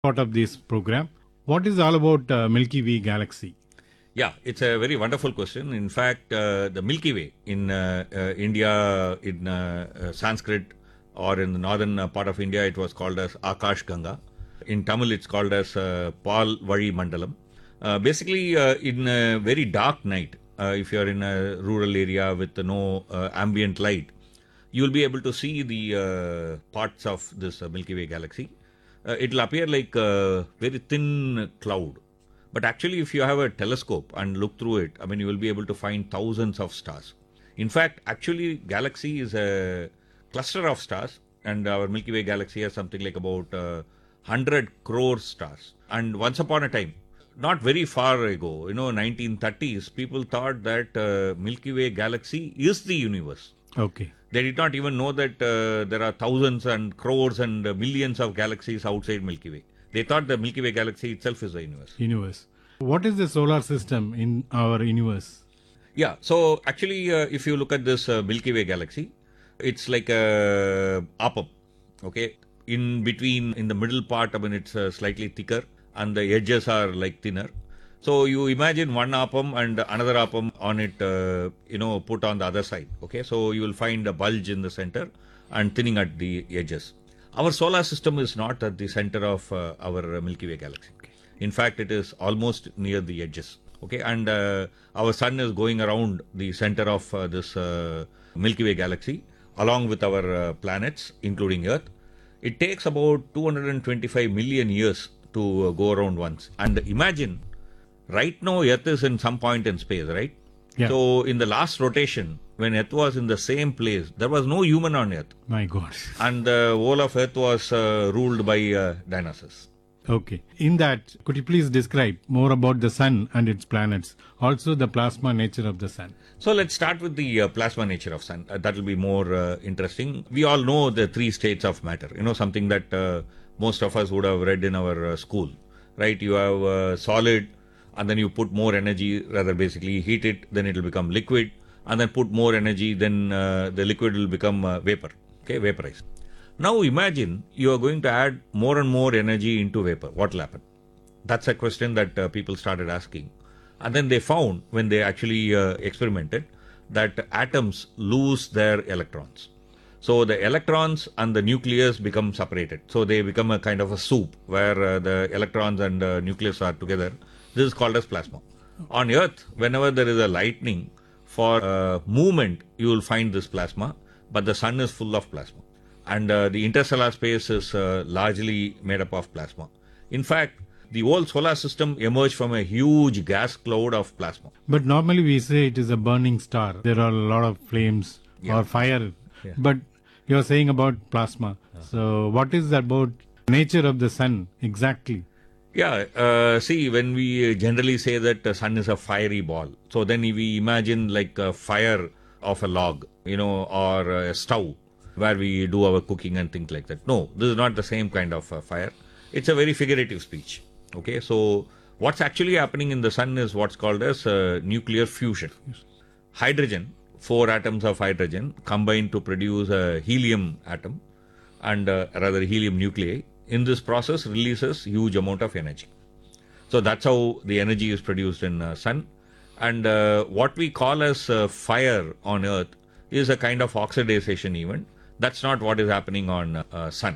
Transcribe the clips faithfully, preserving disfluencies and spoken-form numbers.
part of this program. What is all about uh, Milky Way galaxy? Yeah, it's a very wonderful question. In fact, uh, the Milky Way in uh, uh, India, in uh, uh, Sanskrit, or in the northern uh, part of India, it was called as Akash Ganga. In Tamil, it's called as uh, Pal Vali Mandalam. Uh, basically, uh, in a very dark night, uh, if you're in a rural area with no uh, ambient light, you will be able to see the uh, parts of this uh, Milky Way galaxy. Uh, it will appear like a very thin cloud. But actually, if you have a telescope and look through it, I mean, you will be able to find thousands of stars. In fact, actually, galaxy is a cluster of stars, and our Milky Way galaxy has something like about uh, one hundred crore stars. And once upon a time, not very far ago, you know, nineteen thirties, people thought that uh, Milky Way galaxy is the universe. Okay. They did not even know that uh, there are thousands and crores and uh, millions of galaxies outside Milky Way. They thought the Milky Way galaxy itself is the universe. Universe. What is the solar system in our universe? Yeah, so actually, uh, if you look at this uh, Milky Way galaxy, it's like a atom, okay? In between, in the middle part, I mean, it's uh, slightly thicker and the edges are like thinner. So you imagine one atom and another atom on it, uh, you know, put on the other side, okay? So you will find a bulge in the center and thinning at the edges. Our solar system is not at the center of uh, our Milky Way galaxy. Okay. In fact, it is almost near the edges. Okay, and uh, our sun is going around the center of uh, this uh, Milky Way galaxy along with our uh, planets, including Earth. It takes about two hundred twenty-five million years to uh, go around once. And imagine, right now, Earth is in some point in space, right? Yeah. So in the last rotation, when Earth was in the same place, there was no human on Earth. My God. And the whole of Earth was uh, ruled by uh, dinosaurs. Okay. In that, could you please describe more about the sun and its planets, also the plasma nature of the sun? So let's start with the uh, plasma nature of sun. Uh, that will be more uh, interesting. We all know the three states of matter. You know, something that uh, most of us would have read in our uh, school, right? You have uh, solid, and then you put more energy, rather basically heat it, then it will become liquid, and then put more energy, then uh, the liquid will become uh, vapor, okay, vaporized. Now imagine you are going to add more and more energy into vapor. What will happen? That's a question that uh, people started asking. And then they found, when they actually uh, experimented, that atoms lose their electrons. So the electrons and the nucleus become separated. So they become a kind of a soup where uh, the electrons and uh, nucleus are together. This is called as plasma. On Earth, whenever there is a lightning, for uh, movement, you will find this plasma, but the sun is full of plasma. And uh, the interstellar space is uh, largely made up of plasma. In fact, the whole solar system emerged from a huge gas cloud of plasma. But normally we say it is a burning star. There are a lot of flames Yeah. or fire. Yeah. But you are saying about plasma. So what is about nature of the sun exactly? Yeah, uh, see, when we generally say that the sun is a fiery ball, so then we imagine like a fire of a log, you know, or a stove where we do our cooking and things like that. No, this is not the same kind of uh, fire. It's a very figurative speech. Okay, so what's actually happening in the sun is what's called as uh, nuclear fusion. Hydrogen, four atoms of hydrogen combine to produce a helium atom and uh, rather helium nuclei. In this process releases huge amount of energy. So that's how the energy is produced in uh, sun. And uh, what we call as uh, fire on Earth is a kind of oxidization event. That's not what is happening on uh, sun.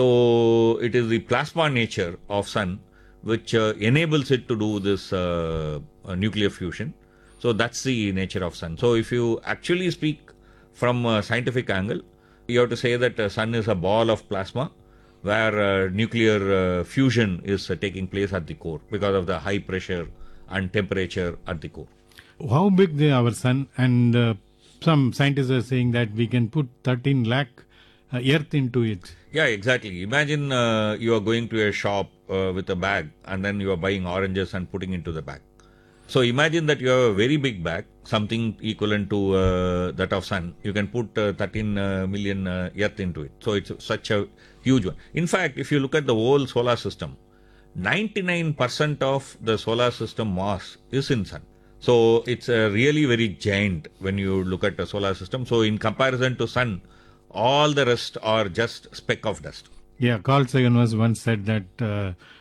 So it is the plasma nature of sun which uh, enables it to do this uh, uh, nuclear fusion. So that's the nature of sun. So if you actually speak from a scientific angle, you have to say that the sun is a ball of plasma where uh, nuclear uh, fusion is uh, taking place at the core because of the high pressure and temperature at the core. How big is our sun? And uh, some scientists are saying that we can put thirteen lakh uh, earth into it. Yeah, exactly. Imagine uh, you are going to a shop uh, with a bag and then you are buying oranges and putting into the bag. So imagine that you have a very big bag, something equivalent to uh, that of sun. You can put uh, thirteen uh, million uh, earth into it. So it's such a huge one. In fact, if you look at the whole solar system, ninety-nine percent of the solar system mass is in sun. So it's a really very giant when you look at the solar system. So in comparison to sun, all the rest are just speck of dust. Yeah, Carl Sagan was once said that uh,